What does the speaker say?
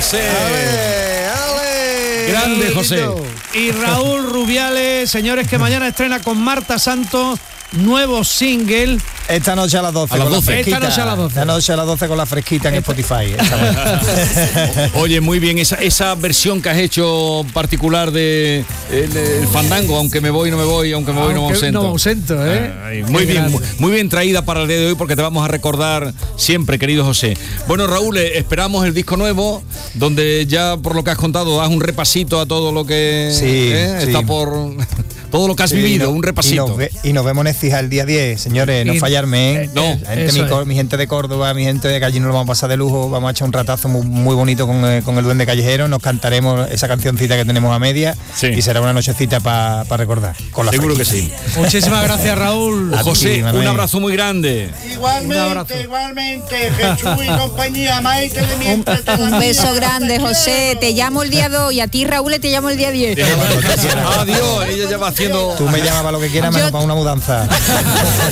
José. Ale. Grande José. Y Raúl Rubiales, señores, que mañana estrena con Marta Santos nuevo single. Esta noche a las 12. A las con la 12. fresquita. Esta noche a las 12. Esta noche a las 12 con la fresquita en Spotify. Oye, muy bien, esa versión que has hecho particular de el fandango, aunque me voy, no me voy, aunque me voy, no me ausento. No me ausento, ¿eh? Ay, muy bien, muy bien traída para el día de hoy, porque te vamos a recordar siempre, querido José. Bueno, Raúl, esperamos el disco nuevo, donde ya por lo que has contado das un repasito a todo lo que está por... Todo lo que has vivido, un repasito. Y nos vemos en Écija el día 10, señores, no fallarme, ¿eh? No. Mi gente de Córdoba, mi gente de Calle, nos lo vamos a pasar de lujo, vamos a echar un ratazo muy bonito con el Duende Callejero, nos cantaremos esa cancioncita que tenemos a media y será una nochecita para recordar. Con la Seguro fresquita. que sí. Muchísimas gracias, Raúl. José, un abrazo muy grande. Igualmente, Jesús y compañía, Maite de mientras. Un beso grande, José. Te llamo el día 2 y a ti, Raúl, te llamo el día 10. Adiós, ella ya va haciendo... Tú me llamas para lo que quieras, menos para una mudanza.